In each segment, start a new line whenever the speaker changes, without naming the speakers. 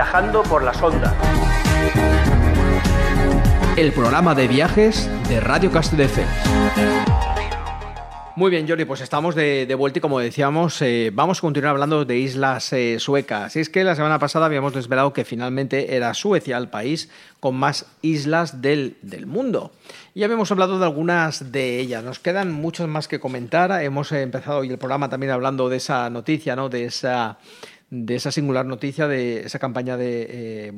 Viajando por las ondas.
El programa de viajes de Radio Castelldefels. Muy bien, Jordi, pues estamos de vuelta y como decíamos, vamos a continuar hablando de islas suecas. Y es que la semana pasada habíamos desvelado que finalmente era Suecia el país con más islas del mundo. Y habíamos hablado de algunas de ellas. Nos quedan muchas más que comentar. Hemos empezado hoy el programa también hablando de esa noticia, ¿no? De esa singular noticia, de esa campaña de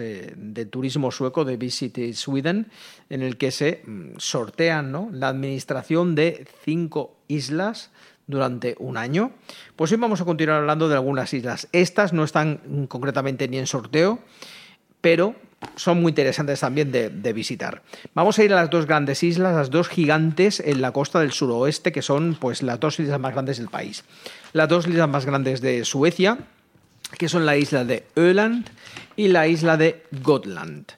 turismo sueco, de Visit Sweden, en el que se sortean, ¿no?, la administración de 5 islas durante un año. Pues hoy vamos a continuar hablando de algunas islas. Estas no están concretamente ni en sorteo, pero son muy interesantes también de visitar. Vamos a ir a las 2 grandes islas, las 2 gigantes en la costa del suroeste, que son pues las 2 islas más grandes del país. Las 2 islas más grandes de Suecia, que son la isla de Öland y la isla de Gotland.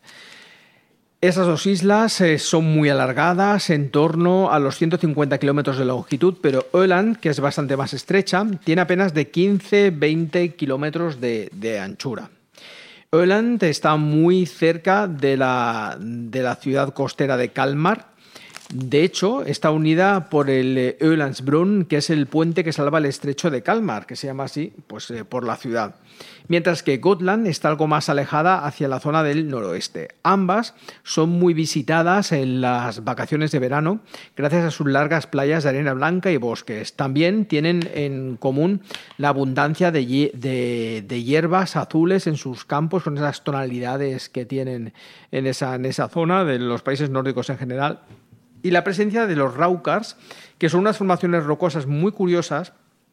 Esas 2 islas son muy alargadas, en torno a los 150 kilómetros de longitud, pero Öland, que es bastante más estrecha, tiene apenas de 15-20 kilómetros de anchura. Öland está muy cerca de la ciudad costera de Kalmar. De hecho, está unida por el Ölandsbron, que es el puente que salva el estrecho de Kalmar, que se llama así pues, por la ciudad. Mientras que Gotland está algo más alejada hacia la zona del noroeste. Ambas son muy visitadas en las vacaciones de verano gracias a sus largas playas de arena blanca y bosques. También tienen en común la abundancia de hierbas azules en sus campos, con esas tonalidades que tienen en esa zona de los países nórdicos en general. Y la presencia de los raukars, que son unas formaciones rocosas muy curiosas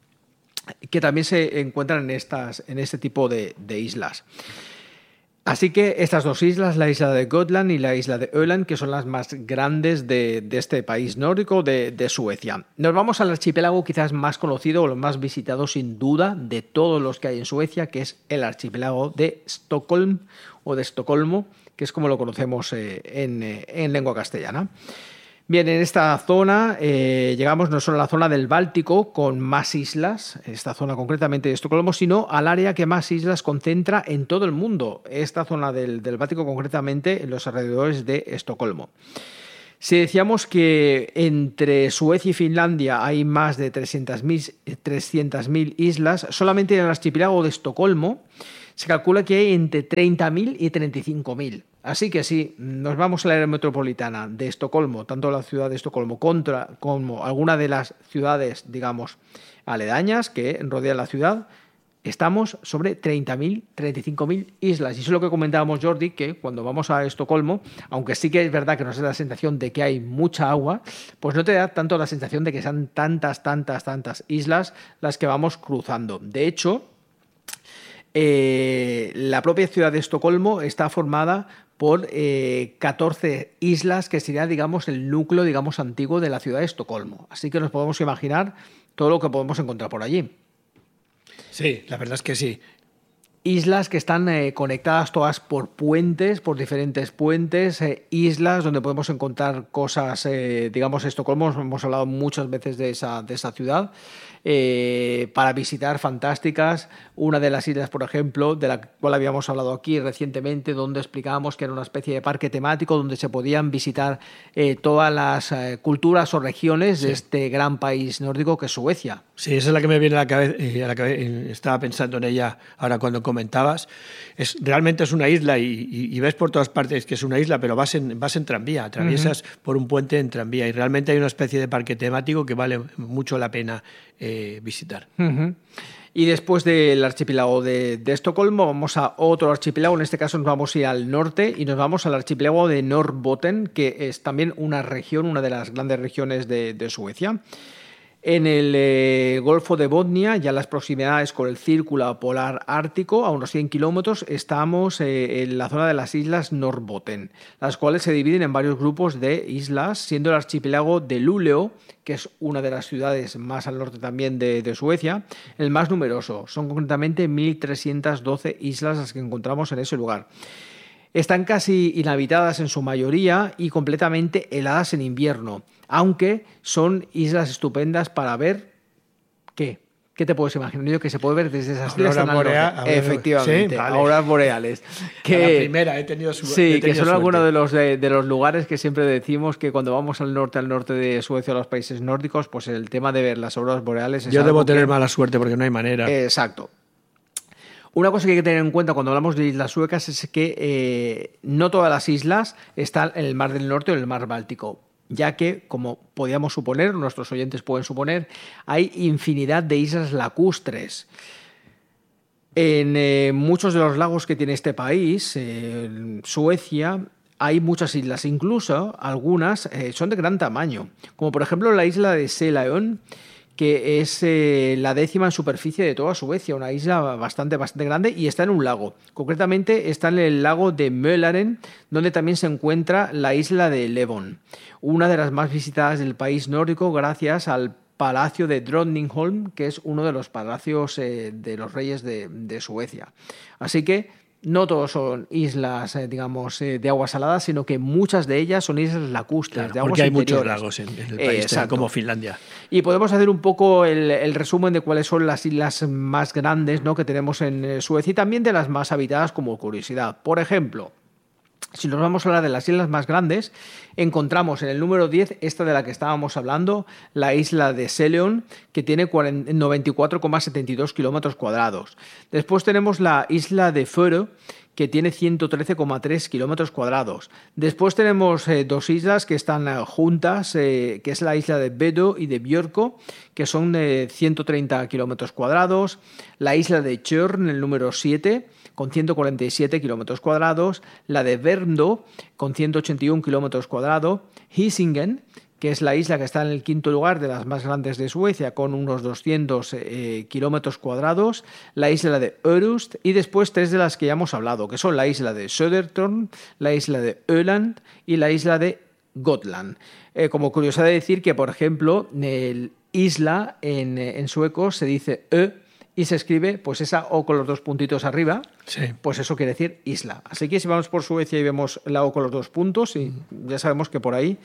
que también se encuentran en este tipo de islas. Así que estas 2 islas, la isla de Gotland y la isla de Öland, que son las más grandes de este país nórdico de Suecia. Nos vamos al archipiélago quizás más conocido o lo más visitado sin duda de todos los que hay en Suecia, que es el archipiélago de Stockholm o de Estocolmo, que es como lo conocemos en lengua castellana. Bien, en esta zona llegamos no solo a la zona del Báltico con más islas, esta zona concretamente de Estocolmo, sino al área que más islas concentra en todo el mundo, esta zona del Báltico concretamente en los alrededores de Estocolmo. Si decíamos que entre Suecia y Finlandia hay más de 300.000 islas, solamente en el archipiélago de Estocolmo se calcula que hay entre 30.000 y 35.000. Así que si nos vamos a la área metropolitana de Estocolmo, tanto la ciudad de Estocolmo como alguna de las ciudades, digamos, aledañas que rodean la ciudad, estamos sobre 30.000, 35.000 islas. Y eso es lo que comentábamos, Jordi, que cuando vamos a Estocolmo, aunque sí que es verdad que nos da la sensación de que hay mucha agua, pues no te da tanto la sensación de que sean tantas islas las que vamos cruzando. De hecho, la propia ciudad de Estocolmo está formada por 14 islas, que sería, digamos, el núcleo, digamos, antiguo de la ciudad de Estocolmo. Así que nos podemos imaginar todo lo que podemos encontrar por allí.
Sí, la verdad es que sí.
Islas que están conectadas todas por puentes, por diferentes puentes, islas donde podemos encontrar cosas, digamos, Estocolmo, hemos hablado muchas veces de esa ciudad, para visitar, fantásticas. Una de las islas, por ejemplo, de la cual habíamos hablado aquí recientemente, donde explicábamos que era una especie de parque temático donde se podían visitar todas las culturas o regiones de este gran país nórdico que es Suecia.
Sí, esa es la que me viene a la cabeza, estaba pensando en ella ahora cuando comentabas. Realmente es una isla y ves por todas partes que es una isla, pero vas en tranvía, atraviesas por un puente en tranvía y realmente hay una especie de parque temático que vale mucho la pena visitar.
Y después del archipiélago de Estocolmo vamos a otro archipiélago, en este caso nos vamos a ir al norte y nos vamos al archipiélago de Norrbotten, que es también una región, una de las grandes regiones de Suecia. En el Golfo de Botnia, ya en las proximidades con el Círculo Polar Ártico, a unos 100 kilómetros, estamos en la zona de las islas Norrbotten, las cuales se dividen en varios grupos de islas, siendo el archipiélago de Luleå, que es una de las ciudades más al norte también de Suecia, el más numeroso. Son concretamente 1.312 islas las que encontramos en ese lugar. Están casi inhabitadas en su mayoría y completamente heladas en invierno, aunque son islas estupendas para ver, ¿qué? ¿Qué te puedes imaginar? Yo que se puede ver desde esas islas tan al norte.
Sí,
Efectivamente,
vale.
auroras boreales.
Que, la primera he tenido
Sí, que son algunos de los lugares que siempre decimos que cuando vamos al norte de Suecia o a los países nórdicos, pues el tema de ver las auroras boreales es
Yo debo tener mala suerte porque no hay manera.
Exacto. Una cosa que hay que tener en cuenta cuando hablamos de islas suecas es que no todas las islas están en el Mar del Norte o en el Mar Báltico, ya que, como podíamos suponer, nuestros oyentes pueden suponer, hay infinidad de islas lacustres. En muchos de los lagos que tiene este país, en Suecia, hay muchas islas, incluso algunas son de gran tamaño, como por ejemplo la isla de Selaön, que es la 10ª en superficie de toda Suecia, una isla bastante grande y está en un lago. Concretamente está en el lago de Mälaren, donde también se encuentra la isla de Levon, una de las más visitadas del país nórdico gracias al Palacio de Drottningholm, que es uno de los palacios de los reyes de Suecia. Así que no todos son islas, digamos, de agua salada, sino que muchas de ellas son islas lacustres,
claro,
de aguas
porque hay
interiores.
muchos lagos en el país, como Finlandia.
Y podemos hacer un poco el resumen de cuáles son las islas más grandes, ¿no?, que tenemos en Suecia y también de las más habitadas como curiosidad. Por ejemplo, si nos vamos a hablar de las islas más grandes, encontramos en el número 10, esta de la que estábamos hablando, la isla de Selaön, que tiene 94,72 kilómetros cuadrados. Después tenemos la isla de Faro, que tiene 113,3 kilómetros cuadrados. Después tenemos dos islas que están juntas, que es la isla de Bedo y de Björkö, que son 130 kilómetros cuadrados. La isla de Tjörn, el número 7, con 147 kilómetros cuadrados. La de Värmdö, con 181 kilómetros cuadrados. Hisingen, que es la isla que está en el 5º lugar de las más grandes de Suecia, con unos 200 kilómetros cuadrados, la isla de Orust y después 3 de las que ya hemos hablado, que son la isla de Södertörn, la isla de Öland y la isla de Gotland. Como curiosidad de decir que, por ejemplo, el isla en sueco se dice Ö y se escribe pues esa O con los 2 puntitos arriba, sí. Pues eso quiere decir isla. Así que si vamos por Suecia y vemos la O con los 2 puntos, y ya sabemos que por ahí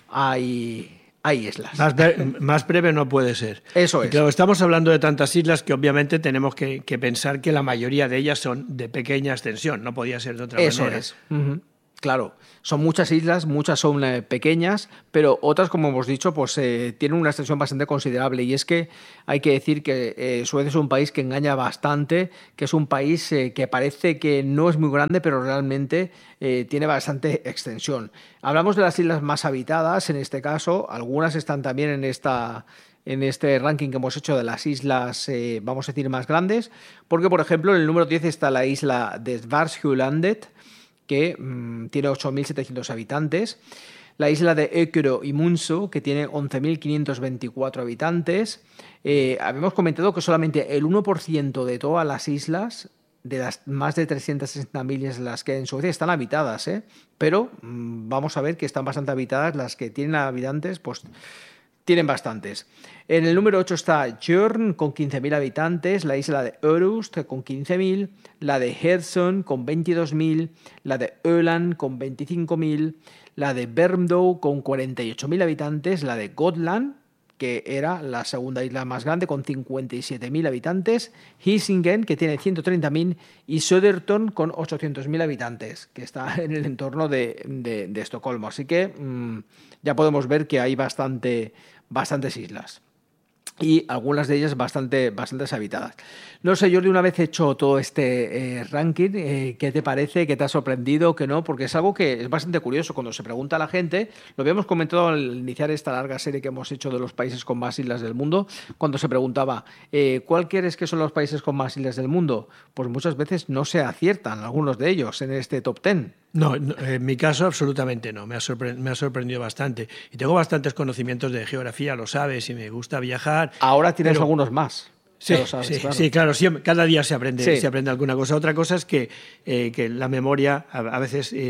hay islas.
Más breve no puede ser.
Eso es.
Claro, estamos hablando de tantas islas que obviamente tenemos que pensar que la mayoría de ellas son de pequeña extensión, no podía ser de otra manera.
Eso es. Uh-huh. Claro, son muchas islas, muchas son pequeñas, pero otras, como hemos dicho, pues tienen una extensión bastante considerable. Y es que hay que decir que Suecia es un país que engaña bastante, que es un país que parece que no es muy grande, pero realmente tiene bastante extensión. Hablamos de las islas más habitadas, en este caso, algunas están también en este ranking que hemos hecho de las islas, vamos a decir, más grandes, porque, por ejemplo, en el número 10 está la isla de Svartskjölandet, que tiene 8.700 habitantes. La isla de Öckerö y Munsö, que tiene 11.524 habitantes. Habíamos comentado que solamente el 1% de todas las islas, de las más de 360.000 islas que hay en Suecia, están habitadas, pero vamos a ver que están bastante habitadas. Las que tienen habitantes, pues tienen bastantes. En el número 8 está Tjörn con 15.000 habitantes, la isla de Orust con 15.000, la de Hertsön con 22.000, la de Öland con 25.000, la de Värmdö con 48.000 habitantes, la de Gotland, que era la segunda isla más grande, con 57.000 habitantes, Hisingen, que tiene 130.000, y Södertörn con 800.000 habitantes, que está en el entorno de Estocolmo. Así que ya podemos ver que hay bastantes islas. Y algunas de ellas bastante habitadas. No sé, Jordi, una vez hecho todo este ranking, ¿qué te parece? ¿Qué te ha sorprendido? ¿Qué no? Porque es algo que es bastante curioso. Cuando se pregunta a la gente, lo habíamos comentado al iniciar esta larga serie que hemos hecho de los países con más islas del mundo, cuando se preguntaba, ¿cuál crees que son los países con más islas del mundo? Pues muchas veces no se aciertan algunos de ellos en este top 10.
No, en mi caso absolutamente no, me ha sorprendido bastante. Y tengo bastantes conocimientos de geografía, lo sabes, y me gusta viajar.
Ahora tienes algunos más.
Sí,
sabes, claro.
Sí, claro, cada día se aprende alguna cosa. Otra cosa es que la memoria a veces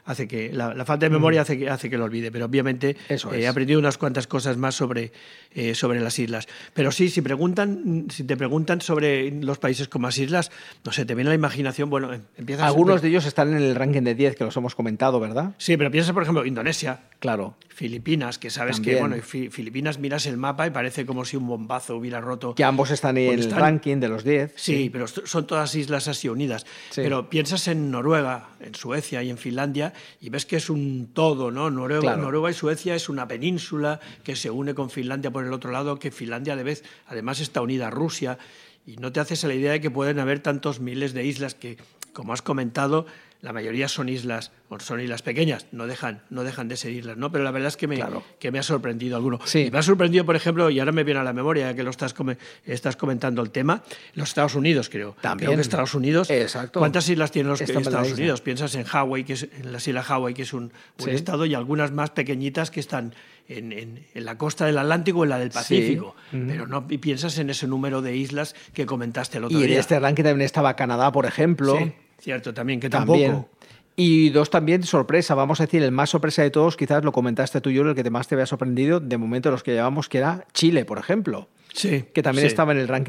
hace que la falta de memoria hace que lo olvide, pero obviamente he aprendido unas cuantas cosas más sobre las islas. Pero sí, si te preguntan sobre los países con más islas, no sé, te viene a la imaginación, bueno, empiezas...
Algunos de ellos están en el ranking de 10, que los hemos comentado, ¿verdad?
Sí, pero piensa, por ejemplo, Indonesia.
Claro.
Filipinas, que sabes también. Que, bueno, Filipinas miras el mapa y parece como si un bombazo hubiera roto...
Que ambos están en el ranking de los 10.
Sí, pero son todas islas así unidas. Sí. Pero piensas en Noruega, en Suecia y en Finlandia y ves que es un todo, ¿no? Noruega y Suecia es una península que se une con Finlandia por el otro lado, que Finlandia además está unida a Rusia, y no te haces a la idea de que pueden haber tantos miles de islas que, como has comentado, la mayoría son islas pequeñas, no dejan de ser islas, ¿no? Pero la verdad es que me ha sorprendido alguno.
Sí.
Y me ha sorprendido, por ejemplo, y ahora me viene a la memoria que lo estás comentando el tema, los Estados Unidos, creo.
También.
Creo que Estados Unidos.
Exacto.
¿Cuántas islas tienen los Estados Unidos? Piensas en Hawái, en las islas Hawái, que es un estado, y algunas más pequeñitas que están en la costa del Atlántico o en la del Pacífico. Sí. Pero no piensas en ese número de islas que comentaste el otro día.
Y en este ranking también estaba Canadá, por ejemplo.
Sí. Cierto, también, que tampoco.
También. Y dos también, sorpresa, vamos a decir, el más sorpresa de todos, quizás lo comentaste tú y yo, el que más te había sorprendido, de momento los que llevamos, que era Chile, por ejemplo.
Sí.
Que también estaba en el ranking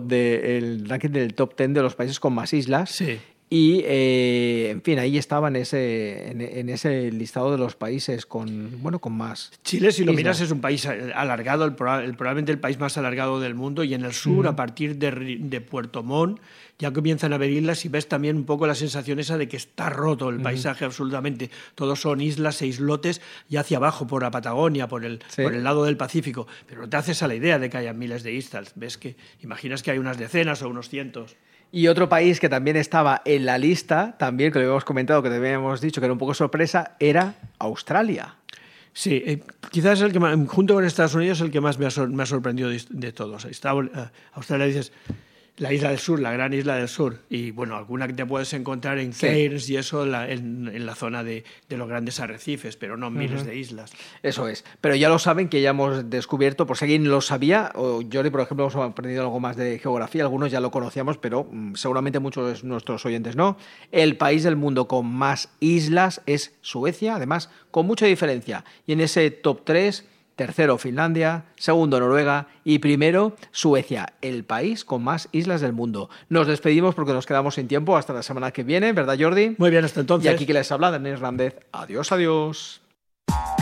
el ranking del top 10 de los países con más islas.
Sí.
Y, en fin, ahí estaba en ese listado de los países con más
Chile, si lo
islas.
miras, es un país alargado, probablemente el país más alargado del mundo, y en el sur, a partir de Puerto Montt, ya comienzan a haber islas y ves también un poco la sensación esa de que está roto el paisaje absolutamente. Todos son islas e islotes, y hacia abajo, por la Patagonia, por el lado del Pacífico. Pero no te haces a la idea de que haya miles de islas. Imaginas que hay unas decenas o unos cientos.
Y otro país que también estaba en la lista, también que lo habíamos comentado, que te habíamos dicho que era un poco sorpresa, era Australia.
Sí, quizás el que más, junto con Estados Unidos, el que más me ha sorprendido de todos. Australia, dices, la isla del sur, la gran isla del sur, y bueno, alguna que te puedes encontrar en Cairns y eso, en la zona de los grandes arrecifes, pero no miles de islas.
Eso es, pero ya lo saben, que ya hemos descubierto, por si alguien lo sabía, o Jordi, por ejemplo, hemos aprendido algo más de geografía, algunos ya lo conocíamos, pero seguramente muchos de nuestros oyentes no. El país del mundo con más islas es Suecia, además, con mucha diferencia, y en ese top 3... tercero, Finlandia, segundo, Noruega y primero, Suecia, el país con más islas del mundo. Nos despedimos porque nos quedamos sin tiempo hasta la semana que viene, ¿verdad, Jordi?
Muy bien, hasta entonces.
Y aquí que les habla Daniel Hernández. Adiós, adiós.